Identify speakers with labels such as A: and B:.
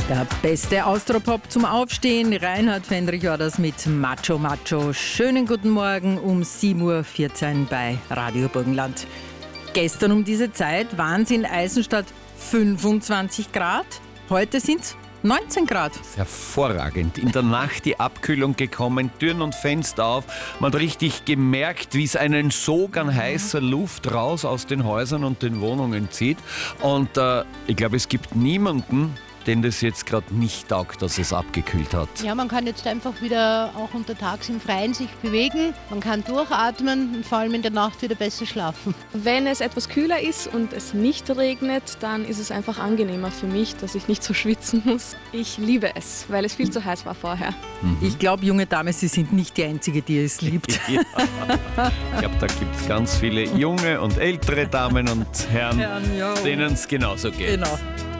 A: Der beste Austropop zum Aufstehen. Reinhard Fendrich war das mit Macho Macho. Schönen guten Morgen um 7.14 Uhr bei Radio Burgenland. Gestern um diese Zeit waren es in Eisenstadt 25 Grad. Heute sind es 19 Grad.
B: Hervorragend. In der Nacht die Abkühlung gekommen, Türen und Fenster auf. Man hat richtig gemerkt, wie es einen Sog an heißer Luft raus aus den Häusern und den Wohnungen zieht. Und ich glaube, es gibt niemanden, den das jetzt gerade nicht taugt, dass es abgekühlt hat.
C: Ja, man kann jetzt einfach wieder auch untertags im Freien sich bewegen. Man kann durchatmen und vor allem in der Nacht wieder besser schlafen.
D: Wenn es etwas kühler ist und es nicht regnet, dann ist es einfach angenehmer für mich, dass ich nicht so schwitzen muss. Ich liebe es, weil es viel zu heiß war vorher.
A: Ich glaube, junge Dame, Sie sind nicht die Einzige, die es liebt.
B: Ja. Ich glaube, da gibt es ganz viele junge und ältere Damen und Herren, denen es genauso geht.
A: Genau.